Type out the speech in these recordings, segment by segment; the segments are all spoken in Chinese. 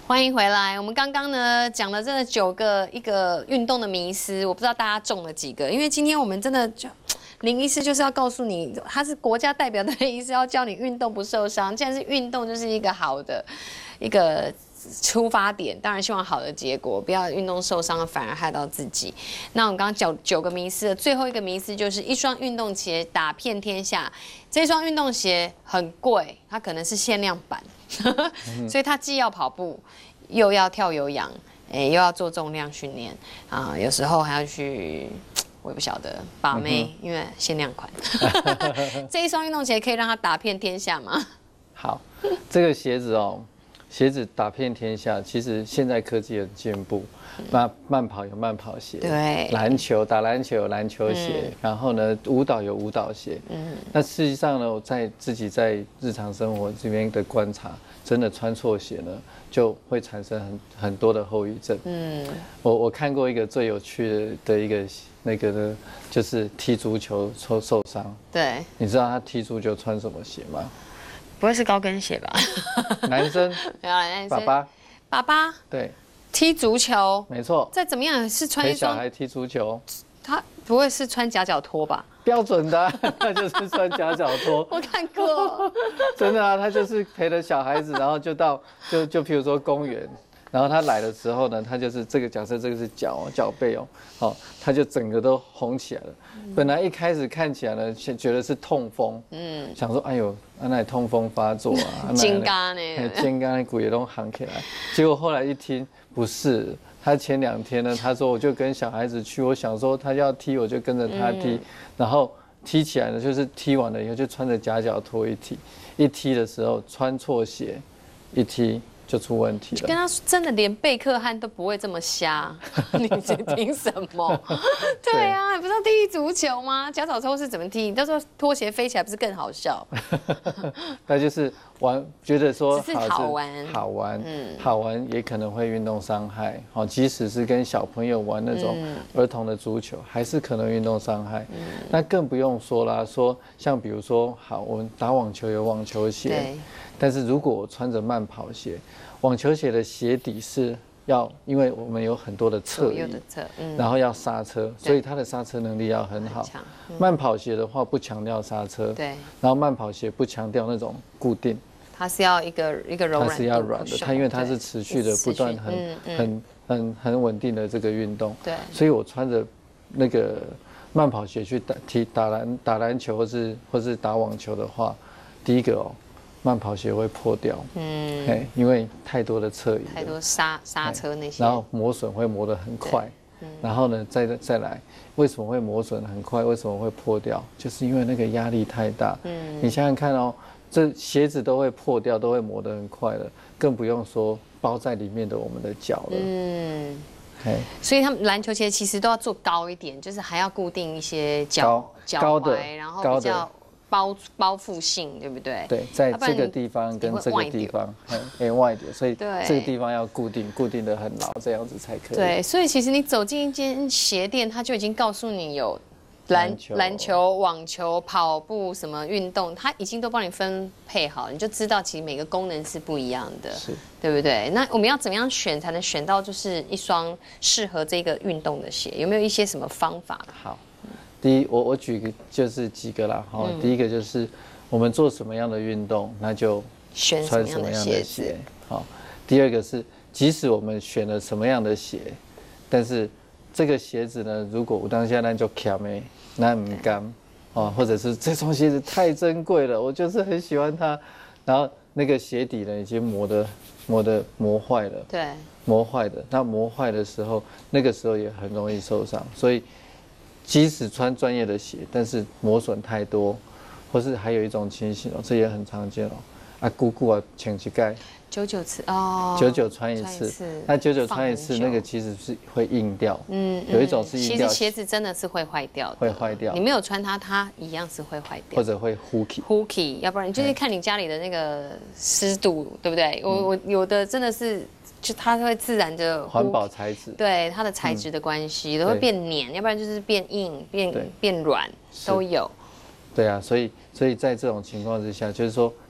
欢迎回来。我们刚刚呢讲了这9个一个运动的迷思，我不知道大家中了几个。因为今天我们真的就林医师就是要告诉你，他是国家代表的医师，要教你运动不受伤。既然是运动，就是一个好的一个出发点。当然希望好的结果，不要运动受伤了反而害到自己。那我们刚刚讲9个迷思的最后一个迷思就是一双运动鞋打遍天下。这双运动鞋很贵，它可能是限量版。所以他既要跑步，又要跳有氧，又要做重量训练啊，有时候还要去，我也不晓得把妹，因为限量款。这一双运动鞋可以让他打遍天下吗？ 好，这个鞋子哦，鞋子打遍天下，其实现在科技很进步。慢跑有慢跑鞋， 对， 打篮球有篮球鞋，然后呢，舞蹈有舞蹈鞋。那事实上呢，我自己在日常生活这边的观察，真的穿错鞋呢，就会产生很多的后遗症。我看过一个最有趣的一个那个呢，就是踢足球受伤。 对， 你知道他踢足球穿什么鞋吗？ 不会是高跟鞋吧？ 男生，爸爸，对。 踢足球， 没错。 再怎么样是穿一双。 陪小孩踢足球， 他不会是穿夹脚拖吧？ 标准的，他就是穿夹脚拖。 我看过。 真的啊，他就是陪着小孩子，然后就譬如说公园，然后他来的时候呢，他就是这个假设这个是脚背哦，好，他就整个都红起来了。本来一开始看起来呢，觉得是痛风，想说哎呦，那痛风发作啊， 筋干呢， 筋干骨也都行起来。结果后来一听。不是，他前2天呢，他说我就跟小孩子去，我想说他要踢，我就跟着他踢，然后踢起来呢，就是踢完了以后就穿着夹脚拖一踢的时候穿错鞋，一踢就出问题了。 跟他说真的，连贝克汉都不会这么瞎，你凭什么？对啊，你不知道踢足球吗？夹脚拖是怎么踢？你到时候拖鞋飞起来不是更好笑？ 那就是觉得说只是好玩也可能会运动伤害。好，即使是跟小朋友玩那种儿童的足球，还是可能运动伤害。那更不用说啦，说像比如说，好，我们打网球有网球鞋，但是如果我穿着慢跑鞋，网球鞋的鞋底是因为我们有很多的侧移，然后要刹车，所以它的刹车能力要很好。慢跑鞋的话不强调刹车， 对， 然后慢跑鞋不强调那种固定， 它是要一个柔软， 它是要软的，它因为它是持续的不断很稳定的这个运动， 对， 所以我穿着那个慢跑鞋去打篮球或是打网球的话，第一个哦。慢跑鞋会破掉，因为太多的侧移， 太多刹车那些， 然后磨损会磨得很快，然后呢再来，为什么会磨损很快？为什么会破掉？就是因为那个压力太大。你想想看哦，这鞋子都会破掉，都会磨得很快了，更不用说包在里面的我们的脚了。 所以他们篮球鞋其实都要做高一点，就是还要固定一些脚踝，然后比较。包覆性，对不对？ 对，在这个地方跟这个地方外点，所以这个地方要固定的很牢，这样子才可以。 对，所以其实你走进一间鞋店，他就已经告诉你有篮球、网球、跑步什么运动，他已经都帮你分配好，你就知道其实每个功能是不一样的，对不对？那我们要怎么样选才能选到就是一双适合这个运动的鞋？有没有一些什么方法？ 好。第一，我举个就是几个啦，第一个就是我们做什么样的运动，那就穿什么样的鞋。好，第二个是即使我们选了什么样的鞋，但是这个鞋子呢，如果我当下那就卡没，那唔甘或者是这双鞋子太珍贵了，我就是很喜欢它，然后那个鞋底呢已经磨坏了， 对， 磨坏的，那磨坏的时候，那个时候也很容易受伤，所以。即使穿专业的鞋，但是磨损太多，或是还有一种情形这也很常见姑姑请去盖 ，99次哦 ，99穿一次，那99穿一次，那个其实是会硬掉，有一种是硬掉， 其实鞋子真的是会坏掉的， 会坏掉， 你没有穿它，它一样是会坏掉， 或者会 hooky，要不然你就是看你家里的那个湿度，对不对？我有的真的是。就它会自然的环保材质， 对它的材质的关系，都会变黏，要不然就是变硬、变软都有。 对啊，所以在这种情况之下，就是说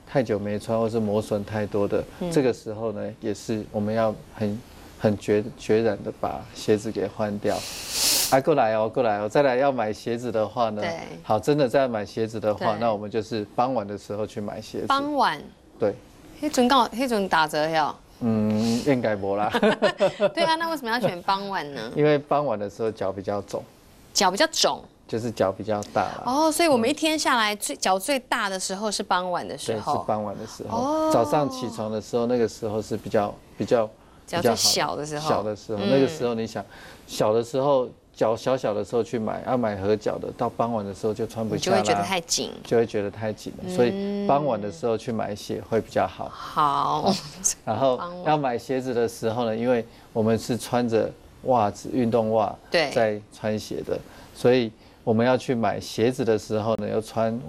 太久没穿或是磨损太多的，这个时候呢，也是我们要很决然的把鞋子给换掉。过来哦，再来要买鞋子的话呢，好，真的在买鞋子的话，那我们就是傍晚的时候去买鞋子。 傍晚， 对， 那阵打折哟。 应该没啦。 对啊，那为什么要选傍晚呢？ 因为傍晚的时候脚比较肿。 脚比较肿。 就是脚比较大啦。 哦，所以我们一天下来脚最大的时候是傍晚的时候。 对，是傍晚的时候。哦。早上起床的时候，那个时候是比较脚最小的时候。 小的时候，那个时候你想，小的时候脚小的时候去买，要买合脚的，到傍晚的时候就穿不下啦， 就会觉得太紧， 就会觉得太紧了。所以傍晚的时候去买鞋会比较好。 好。 然后要买鞋子的时候呢，因为我们是穿着袜子、运动袜在穿鞋的，所以我们要去买鞋子的时候呢，要穿